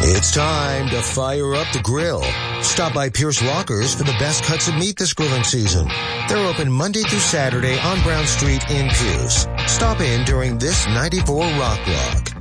It's time to fire up the grill. Stop by Pierce Lockers for the best cuts of meat this grilling season. They're open Monday through Saturday on Brown Street in Pierce. Stop in during this 94 Rock Block.